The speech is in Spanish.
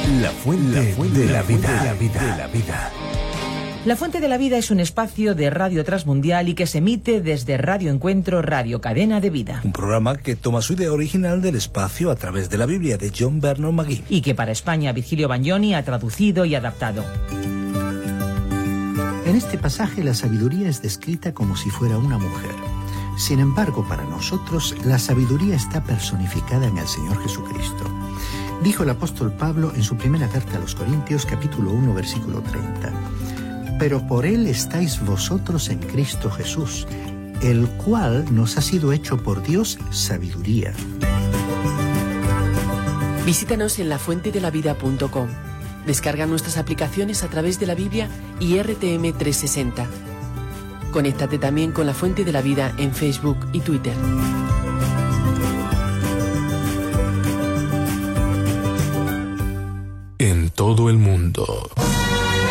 La fuente de la vida. La Fuente de la Vida es un espacio de Radio Transmundial y que se emite desde Radio Encuentro, Radio Cadena de Vida. Un programa que toma su idea original del espacio a través de la Biblia de John Vernon McGee. Y que para España Virgilio Bagnoni ha traducido y adaptado. En este pasaje la sabiduría es descrita como si fuera una mujer. Sin embargo, para nosotros, la sabiduría está personificada en el Señor Jesucristo. Dijo el apóstol Pablo en su primera carta a los Corintios, capítulo 1, versículo 30. Pero por Él estáis vosotros en Cristo Jesús, el cual nos ha sido hecho por Dios sabiduría. Visítanos en lafuentedelavida.com. Descarga nuestras aplicaciones a través de la Biblia y RTM 360. Conéctate también con La Fuente de la Vida en Facebook y Twitter. En todo el mundo.